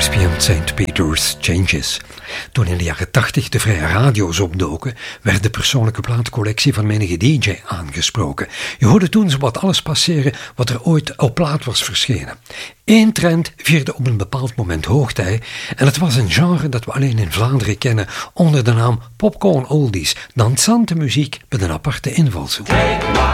Crosby and St. Peter's Changes. Toen in de jaren 80 de vrije radio's opdoken, werd de persoonlijke plaatcollectie van menige DJ aangesproken. Je hoorde toen zowat alles passeren wat er ooit op plaat was verschenen. Eén trend vierde op een bepaald moment hoogtij en het was een genre dat we alleen in Vlaanderen kennen onder de naam popcorn oldies, dansante muziek met een aparte invalshoek.